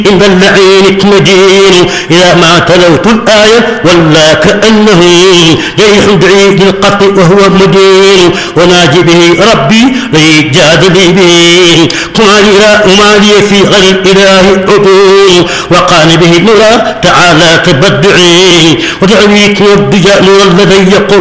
عند اللعين مدين إذا ما تلوت الآية ولا كأنه جريح بعيد القطع وهو مدين وناجي به ربي ليجادل به وما لي في غير الإله عدول وقال به نورا تعالى تبدعي ودعويك والدجال والذي يقول